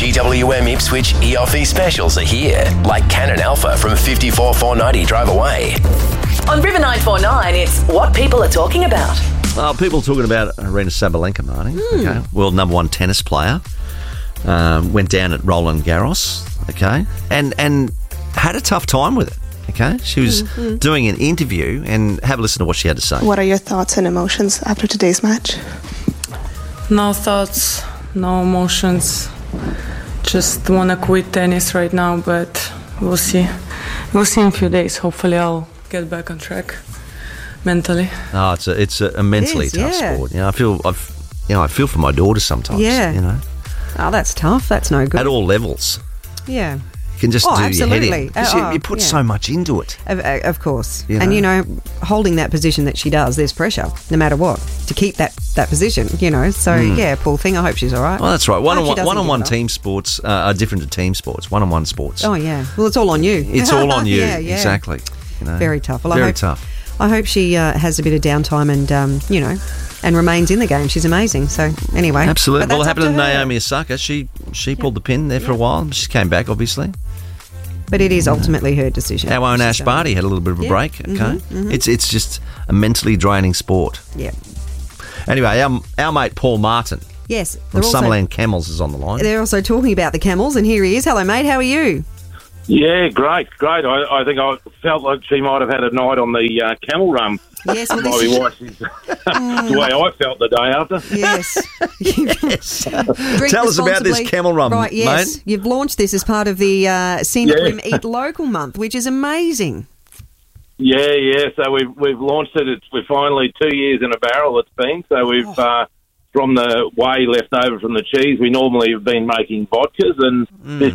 GWM Ipswich EOFE specials are here, like Canon Alpha from 54,490 drive away. On River 949, it's what people are talking about. Well, people talking about Aryna Sabalenka, Marty. Okay, world number one tennis player. Went down at Roland Garros. Okay, and had a tough time with it. Okay, she was doing an interview, and have a listen to what she had to say. What are your thoughts and emotions after today's match? No thoughts, no emotions. Just want to quit tennis right now, but we'll see. We'll see in a few days. Hopefully I'll get back on track mentally. Oh, it's a mentally tough sport. You know, I feel for my daughter sometimes. Yeah. You know. Oh, that's tough. That's no good. At all levels. Yeah. You can just do absolutely. your head in. 'Cause you put so much into it. Of course. You know? And, you know, holding that position that she does, there's pressure, no matter what, to keep that position, you know. So, yeah, poor thing. I hope she's all right. Well, that's right. One-on-one team sports are different to team sports. One-on-one sports. Oh, yeah. Well, it's all on you. It's all on you. Yeah. Exactly. You know, very tough. Well, very tough. I hope she has a bit of downtime and, you know, and remains in the game. She's amazing. So, anyway. Absolutely. Well, it happened to her. Naomi Osaka. She pulled the pin there for a while. She came back, obviously. But it is ultimately her decision. Our own Ash Barty had a little bit of a break. Okay, It's just a mentally draining sport. Yeah. Anyway, our mate Paul Martin Yes. from Summerland Camels is on the line. They're also talking about the Camels, and here he is. Hello, mate. How are you? Yeah, great. I think I felt like she might have had a night on the camel run. Yes, well, Might be why she's the way I felt the day after. Yes. Tell us about this camel run, right, yes. mate. You've launched this as part of the Scenic Rim Eat Local Month, which is amazing. Yeah. So we've launched it. We're finally 2 years in a barrel. It's been so we've from the whey left over from the cheese. We normally have been making vodkas, and this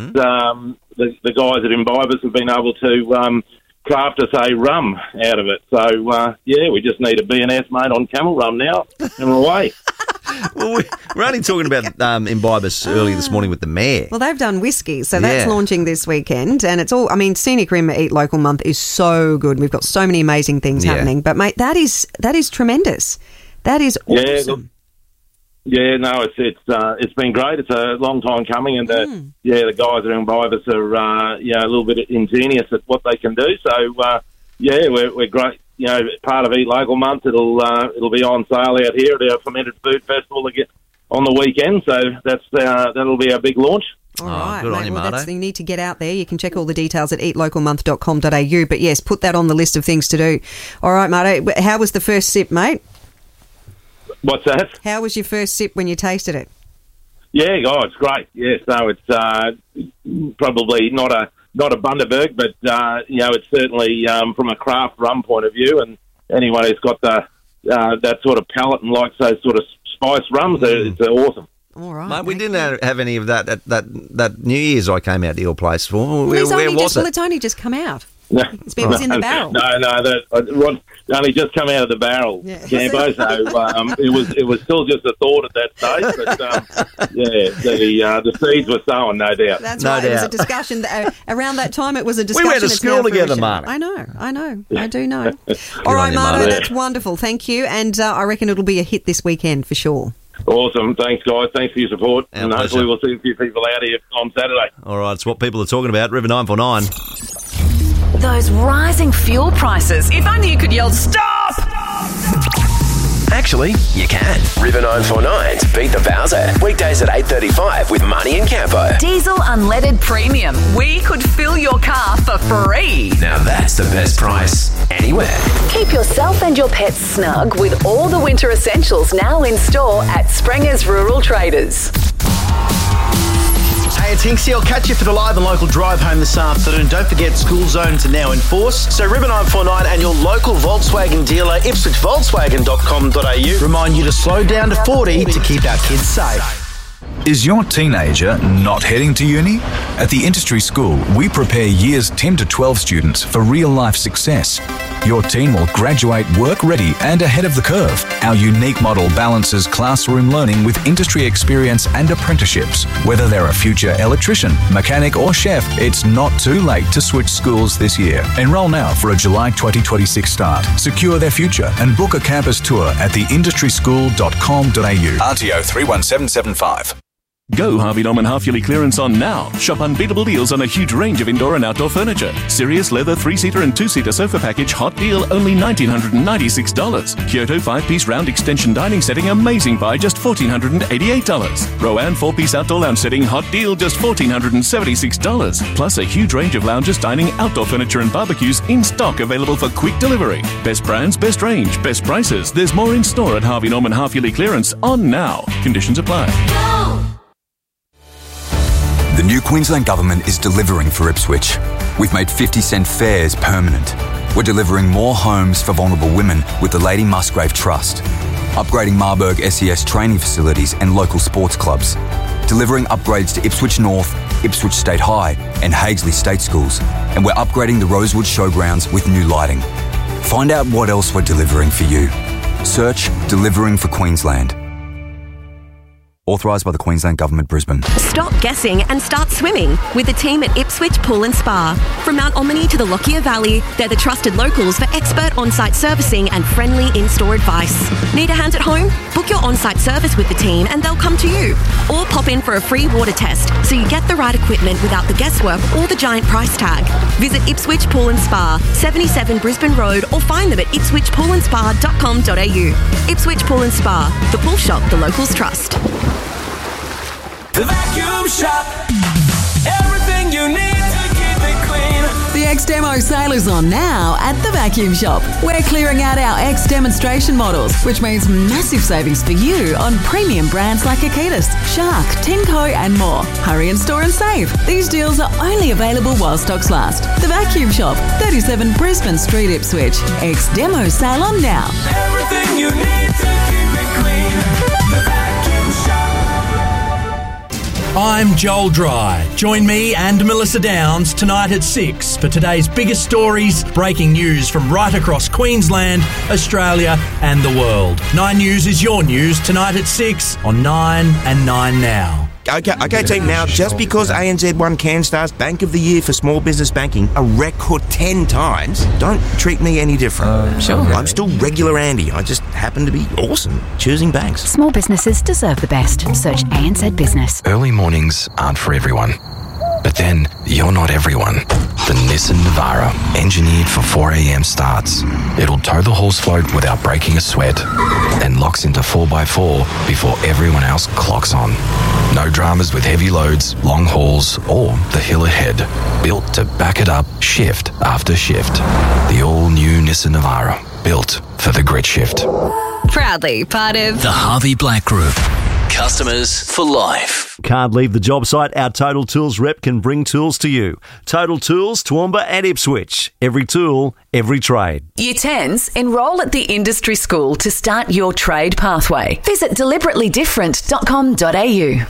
the guys at Imbibers have been able to craft us a rum out of it. So, we just need a B&S, mate, on camel rum now, and we're away. Well, we're only talking about Imbibers earlier this morning with the mayor. Well, they've done whiskey, so that's launching this weekend, and it's all, I mean, Scenic Rim Eat Local Month is so good. We've got so many amazing things happening, but, mate, that is tremendous. That is awesome. Yeah, no, it's been great. It's a long time coming, and the guys at Imbibers are a little bit ingenious at what they can do. So we're great. You know, part of Eat Local Month. It'll be on sale out here at our Fermented Food Festival again on the weekend. So that'll be our big launch. All right, good mate. on you, Well, Marto. you need to get out there. You can check all the details at eatlocalmonth.com.au. But yes, put that on the list of things to do. All right, Marto. How was the first sip, mate? What's that? How was your first sip when you tasted it? Yeah, it's great. Yeah, so it's probably not a Bundaberg, but it's certainly from a craft rum point of view. And anyone who's got that sort of palate and likes those sort of spice rums, it's awesome. All right, mate, we didn't have any of that New Year's I came out to your place for. Where was it? Well, it's only just come out. No, it was in the barrel. Rod only just come out of the barrel, Cambo. So it was still just a thought at that stage. But the seeds were sown, no doubt. That's right. It was a discussion around that time. It was a discussion. We went to school together, Marty. I know. I do know. All right, Marto, that's wonderful. Thank you, and I reckon it'll be a hit this weekend for sure. Awesome. Thanks, guys. Thanks for your support. And hopefully we'll see a few people out here on Saturday. All right, it's what people are talking about. River 949. Those rising fuel prices. If only you could yell, stop! Actually, you can. River 949's Beat the Bowser. Weekdays at 8:35 with Marty and Campo. Diesel unleaded premium. We could fill your car for free. Now that's the best price anywhere. Keep yourself and your pets snug with all the winter essentials now in store at Sprenger's Rural Traders. Hey, it's Hinksy. I'll catch you for the live and local drive home this afternoon. Don't forget, school zones are now in force. So River 949 and your local Volkswagen dealer, ipswichvolkswagen.com.au, remind you to slow down to 40 to keep our kids safe. Is your teenager not heading to uni? At the Industry School, we prepare years 10 to 12 students for real-life success. Your teen will graduate work-ready and ahead of the curve. Our unique model balances classroom learning with industry experience and apprenticeships. Whether they're a future electrician, mechanic or chef, it's not too late to switch schools this year. Enroll now for a July 2026 start. Secure their future and book a campus tour at theindustryschool.com.au. RTO 31775. Go Harvey Norman half-yearly clearance on now. Shop unbeatable deals on a huge range of indoor and outdoor furniture. Sirius leather 3-seater and 2-seater sofa package hot deal only $1,996. Kyoto 5-piece round extension dining setting amazing buy just $1,488. Rowan 4-piece outdoor lounge setting hot deal just $1,476. Plus a huge range of lounges, dining, outdoor furniture and barbecues in stock available for quick delivery. Best brands, best range, best prices. There's more in store at Harvey Norman half-yearly clearance on now. Conditions apply. The new Queensland Government is delivering for Ipswich. We've made 50-cent fares permanent. We're delivering more homes for vulnerable women with the Lady Musgrave Trust. Upgrading Marburg SES training facilities and local sports clubs. Delivering upgrades to Ipswich North, Ipswich State High and Hagesley State Schools. And we're upgrading the Rosewood Showgrounds with new lighting. Find out what else we're delivering for you. Search Delivering for Queensland. Authorised by the Queensland Government, Brisbane. Stop guessing and start swimming with the team at Ipswich Pool and Spa. From Mount Omni to the Lockyer Valley, they're the trusted locals for expert on-site servicing and friendly in-store advice. Need a hand at home? Book your on-site service with the team and they'll come to you. Or pop in for a free water test so you get the right equipment without the guesswork or the giant price tag. Visit Ipswich Pool and Spa, 77 Brisbane Road, or find them at ipswichpoolandspa.com.au. Ipswich Pool and Spa, the pool shop the locals trust. The Vacuum Shop. Everything you need to keep it clean. The X-Demo sale is on now at the Vacuum Shop. We're clearing out our X demonstration models, which means massive savings for you on premium brands like Akitas, Shark, Tinko and more. Hurry and store and save. These deals are only available while stocks last. The Vacuum Shop, 37 Brisbane Street, Ipswich. X-Demo sale on now. Everything you need to keep it clean. The Vacuum Shop. I'm Joel Dry. Join me and Melissa Downs tonight at 6 for today's biggest stories, breaking news from right across Queensland, Australia and the world. 9 News is your news tonight at 6 on 9 and 9 Now. Okay, team, now, just because ANZ won CanStar's Bank of the Year for small business banking a record 10 times, don't treat me any different. Sure. I'm still regular Andy. I just happen to be awesome choosing banks. Small businesses deserve the best. Search ANZ Business. Early mornings aren't for everyone. But then, you're not everyone. The Nissan Navara, engineered for 4 a.m. starts. It'll tow the horse float without breaking a sweat and locks into 4x4 before everyone else clocks on. No dramas with heavy loads, long hauls, or the hill ahead. Built to back it up shift after shift. The all-new Nissan Navara, built for the grit shift. Proudly part of The Harvey Black Group. Customers for life. Can't leave the job site? Our Total Tools rep can bring tools to you. Total Tools, Toowoomba and Ipswich. Every tool, every trade. Year 10s, enrol at the industry school to start your trade pathway. Visit deliberately-different.com.au.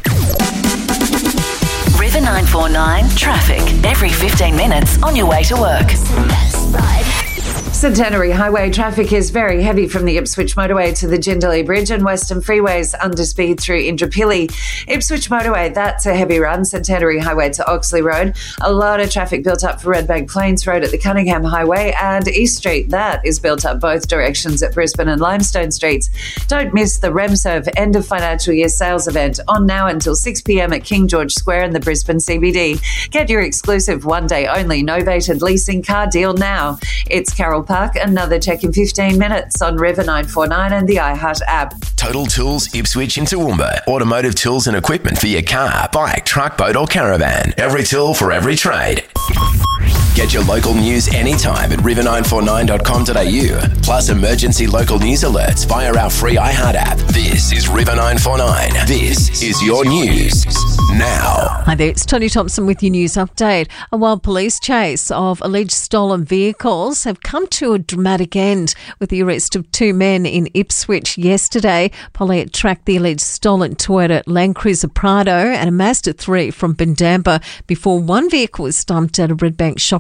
River 949 traffic every 15 minutes on your way to work. Centenary Highway traffic is very heavy from the Ipswich Motorway to the Jindalee Bridge and Western Freeways under speed through Indooroopilly. Ipswich Motorway, that's a heavy run. Centenary Highway to Oxley Road. A lot of traffic built up for Redbank Plains Road at the Cunningham Highway, and East Street, that is built up both directions at Brisbane and Limestone Streets. Don't miss the RemServe end of financial year sales event on now until 6 p.m. at King George Square in the Brisbane CBD. Get your exclusive one-day only novated leasing car deal now. It's Carol Park. Another check in 15 minutes on River 949 and the iHeart app. Total Tools, Ipswich and Toowoomba. Automotive tools and equipment for your car, bike, truck, boat or caravan. Every tool for every trade. Get your local news anytime at river949.com.au. Plus emergency local news alerts via our free iHeart app. This is River 949. This is your news now. Hi there, it's Tony Thompson with your news update. A wild police chase of alleged stolen vehicles have come to a dramatic end with the arrest of 2 men in Ipswich yesterday. Police tracked the alleged stolen Toyota Land Cruiser Prado and a Mazda 3 from Bindamba before one vehicle was dumped at a Redbank shopping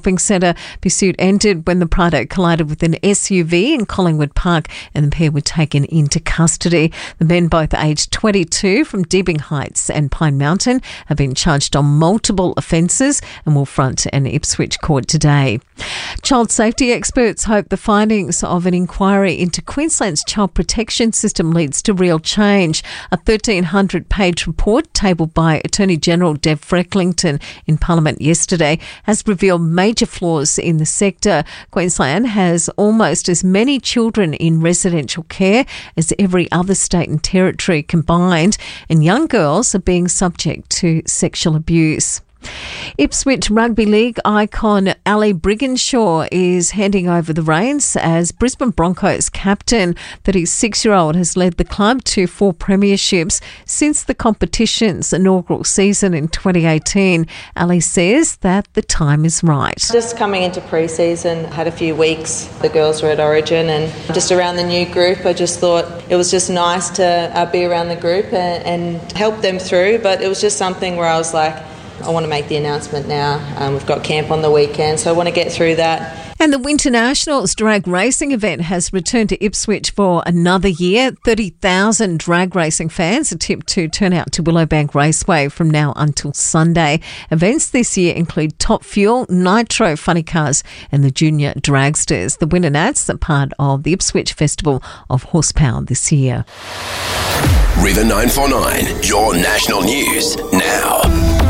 shopping centre. Pursuit ended when the Prado collided with an SUV in Collingwood Park and the pair were taken into custody. The men, both aged 22, from Deebing Heights and Pine Mountain, have been charged on multiple offences and will front an Ipswich court today. Child safety experts hope the findings of an inquiry into Queensland's child protection system leads to real change. A 1,300-page report tabled by Attorney General Dev Frecklington in Parliament yesterday has revealed major flaws in the sector. Queensland has almost as many children in residential care as every other state and territory combined, and young girls are being subject to sexual abuse. Ipswich Rugby League icon Ali Brigginshaw is handing over the reins as Brisbane Broncos captain. 36-year-old has led the club to 4 premierships since the competition's inaugural season in 2018. Ali says that the time is right. Just coming into pre-season, had a few weeks. The girls were at Origin and just around the new group. I just thought it was just nice to be around the group and help them through. But it was just something where I was like, I want to make the announcement now. We've got camp on the weekend, so I want to get through that. And the Winter Nationals drag racing event has returned to Ipswich for another year. 30,000 drag racing fans are tipped to turn out to Willowbank Raceway from now until Sunday. Events this year include Top Fuel, Nitro Funny Cars and the Junior Dragsters. The Winter Nats are part of the Ipswich Festival of Horsepower this year. River 949, your national news now.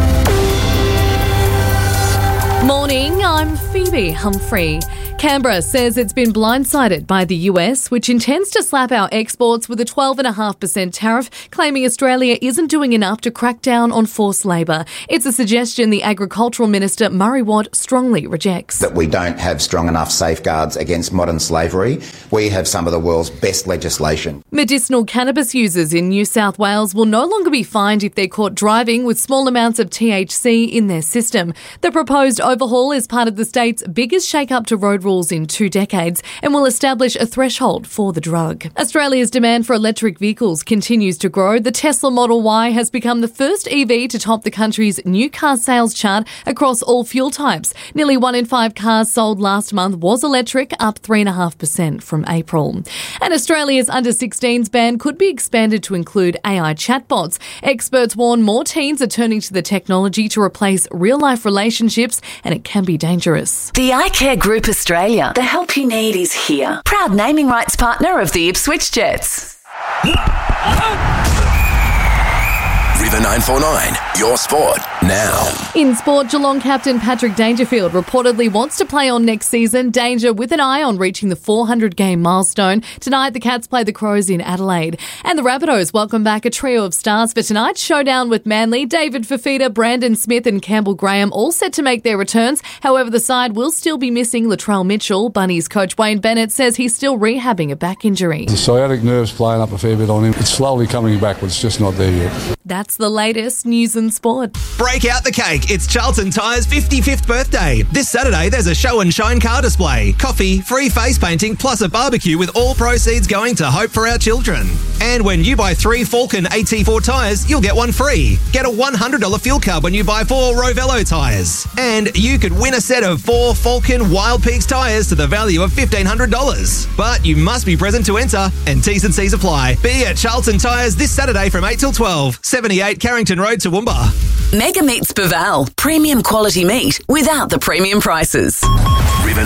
Morning, I'm Phoebe Humphrey. Canberra says it's been blindsided by the US, which intends to slap our exports with a 12.5% tariff, claiming Australia isn't doing enough to crack down on forced labour. It's a suggestion the Agricultural Minister Murray Watt strongly rejects. That we don't have strong enough safeguards against modern slavery. We have some of the world's best legislation. Medicinal cannabis users in New South Wales will no longer be fined if they're caught driving with small amounts of THC in their system. The proposed overhaul is part of the state's biggest shake-up to road rules in 2 decades and will establish a threshold for the drug. Australia's demand for electric vehicles continues to grow. The Tesla Model Y has become the first EV to top the country's new car sales chart across all fuel types. Nearly 1 in 5 cars sold last month was electric, up 3.5% from April. And Australia's under-16s ban could be expanded to include AI chatbots. Experts warn more teens are turning to the technology to replace real-life relationships, and it can be dangerous. The iCare Group Australia. The help you need is here. Proud naming rights partner of the Ipswich Jets. River 949, your sport now. In sport, Geelong captain Patrick Dangerfield reportedly wants to play on next season. Danger with an eye on reaching the 400-game milestone. Tonight, the Cats play the Crows in Adelaide. And the Rabbitohs welcome back a trio of stars for tonight's showdown with Manly. David Fifita, Brandon Smith and Campbell Graham all set to make their returns. However, the side will still be missing Latrell Mitchell. Bunnies coach Wayne Bennett says he's still rehabbing a back injury. The sciatic nerve's playing up a fair bit on him. It's slowly coming back, but it's just not there yet. That's the latest news and sport. Break out the cake. It's Charlton Tyres' 55th birthday. This Saturday, there's a show and shine car display, coffee, free face painting, plus a barbecue with all proceeds going to Hope for Our Children. And when you buy 3 Falcon AT4 tyres, you'll get 1 free. Get a $100 fuel card when you buy 4 Rovello tyres. And you could win a set of 4 Falcon Wild Peaks tyres to the value of $1,500. But you must be present to enter, and T's and C's apply. Be at Charlton Tyres this Saturday from 8 till 12. 78 Carrington Road, Toowoomba. Mega Meats Baval. Premium quality meat without the premium prices. River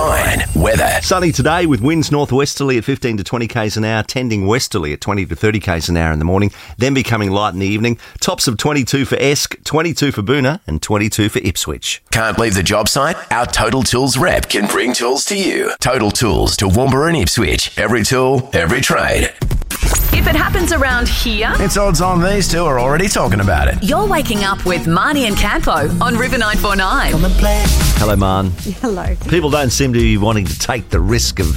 949 weather. Sunny today with winds northwesterly at 15 to 20 k's an hour, tending westerly at 20 to 30 k's an hour in the morning, then becoming light in the evening. Tops of 22 for Esk, 22 for Boonah and 22 for Ipswich. Can't leave the job site? Our Total Tools rep can bring tools to you. Total Tools to Toowoomba and Ipswich. Every tool, every trade. If it happens around here, It's odds on these two are already talking about it. you're waking up with Marnie and Campo on River 949. Hello, Man. Hello. People don't seem to be wanting to take the risk of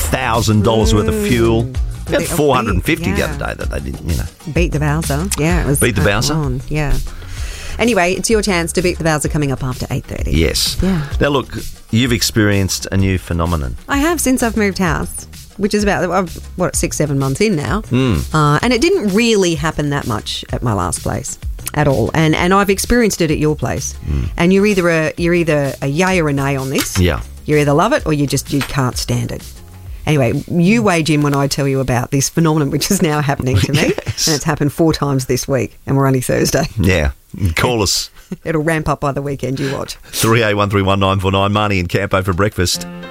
$1,000 worth of fuel. We had 450 the other day that they didn't, Beat the Bowser. Yeah, it was. Beat the Bowser? Yeah. Anyway, it's your chance to beat the Bowser coming up after 8:30. Yes. Yeah. Now, look, you've experienced a new phenomenon. I have since I've moved house, which is about 6-7 months in now. And it didn't really happen that much at my last place. at all. And I've experienced it at your place. And you're either a yay or a nay on this. Yeah. You either love it or you can't stand it. Anyway, you weigh in when I tell you about this phenomenon which is now happening to me. Yes. And it's happened 4 times this week and we're only Thursday. Yeah. Call us. It'll ramp up by the weekend, you watch. 3A131949, Marnie and Campo for breakfast.